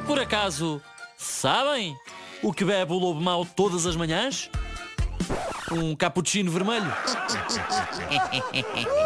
Por acaso, sabem o que bebe o lobo mau todas as manhãs? Um cappuccino vermelho.